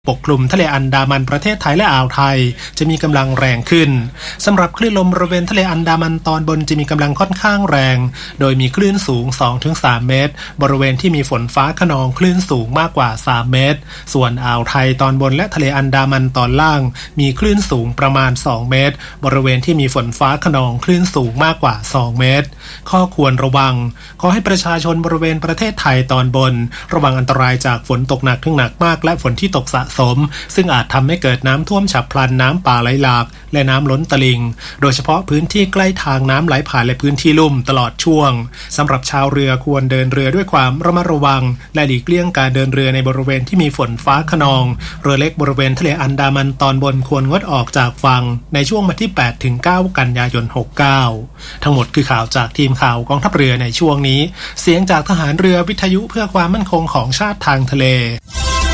ปกคลุมทะเลอันดามันประเทศไทยและอ่าวไทยจะมีกำลังแรงขึ้นสำหรับคลื่นลมบริเวณทะเลอันดามันตอนบนจะมีกำลังค่อนข้างแรงโดยมีคลื่นสูง 2-3 เมตรบริเวณที่มีฝนฟ้าคะนองคลื่นสูงมากกว่า3 เมตรส่วนอ่าวไทยตอนบนและทะเลอันดามันตอนล่างมีคลื่นสูงประมาณ2 เมตรบริเวณที่มีฝนฟ้าคะนองคลื่นสูงมากกว่า2 เมตรข้อควรระวังขอให้ประชาชนบริเวณประเทศไทยตอนบนระวังอันตรายจากฝนตกหนักถึงหนักมากและฝนที่ตกสะสมซึ่งอาจทำให้เกิดน้ำท่วมฉับพลันน้ำป่าไหลหลากและน้ำล้นตลิ่งโดยเฉพาะพื้นที่ใกล้ทางน้ำไหลผ่านและพื้นที่ลุ่มตลอดช่วงสำหรับชาวเรือควรเดินเรือด้วยความระมัดระวังและหลีกเลี่ยงการเดินเรือในบริเวณที่มีฝนฟ้าคะนองเรือเล็กบริเวณทะเลอันดามันตอนบนควรงดออกจากฝั่งในช่วงวันที่ 8-9 กันยายน 69ทั้งหมดคือข่าวจากทีมข่าวกองทัพเรือในช่วงนี้เสียงจากทหารเรือวิทยุเพื่อความมั่นคงของชาติทางทะเล